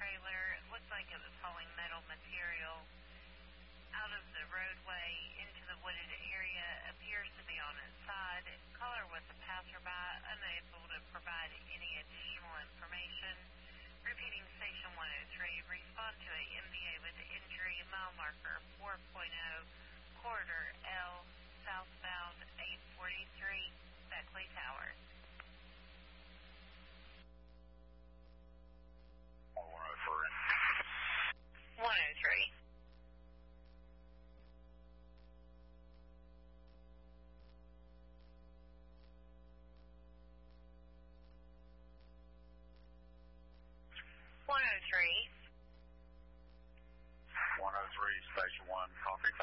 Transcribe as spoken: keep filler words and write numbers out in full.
trailer. It looked like it was hauling metal material out of the roadway into the wooded area. Appears to be on its side. Caller was a passerby, unable to provide any additional information. Repeating station one oh three, respond to a M B A with injury, mile marker four point oh, corridor L, southbound eight forty-three, Beckley Tower. one oh three. one oh three. one oh three. one oh three, station one, copy.